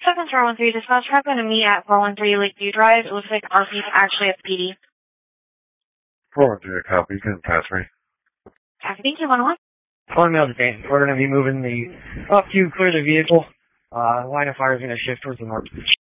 713 dispatch, we're going to meet at 413 Lakeview Drive. It looks like RP is actually a PD. 413, copy. You can pass me. Copy, thank you, 101. Calling me out the day. We're going to be moving up to clear the vehicle. Line of fire is going to shift towards the north.